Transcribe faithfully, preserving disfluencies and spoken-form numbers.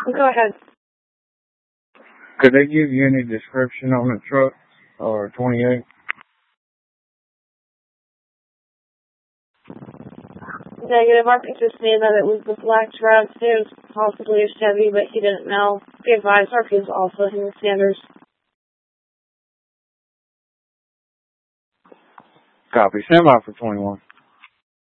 Go ahead. Could they give you any description on the truck or twenty-eight? Negative. I think just saying that it was the black truck. It was possibly a Chevy, but he didn't know. Be advised, our is also in Sanders. Copy. Stand by for twenty-one.